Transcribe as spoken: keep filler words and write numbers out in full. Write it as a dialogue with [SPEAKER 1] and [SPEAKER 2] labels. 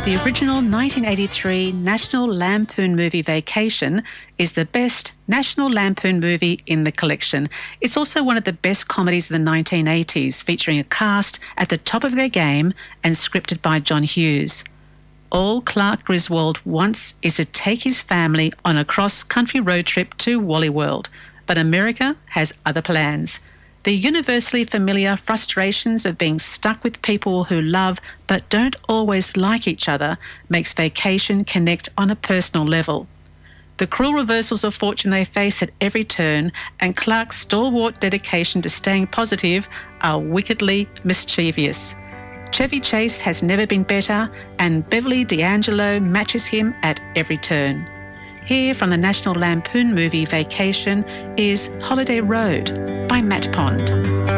[SPEAKER 1] The original nineteen eighty-three National Lampoon movie Vacation is the best National Lampoon movie in the collection. It's also one of the best comedies of the nineteen eighties, featuring a cast at the top of their game and scripted by John Hughes. All Clark Griswold wants is to take his family on a cross-country road trip to Wally World, but America has other plans. The universally familiar frustrations of being stuck with people who love but don't always like each other makes Vacation connect on a personal level. The cruel reversals of fortune they face at every turn and Clark's stalwart dedication to staying positive are wickedly mischievous. Chevy Chase has never been better, and Beverly D'Angelo matches him at every turn. Here from the National Lampoon movie Vacation is Holiday Road by Matt Pond.